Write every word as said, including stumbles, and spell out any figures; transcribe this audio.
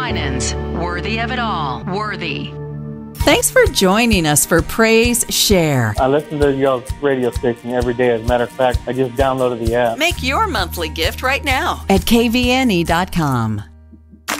Winans. Worthy of it all. Worthy. Thanks for joining us for Praise Share. I listen to y'all's radio station every day. As a matter of fact, I just downloaded the app. Make your monthly gift right now at K V N E dot com.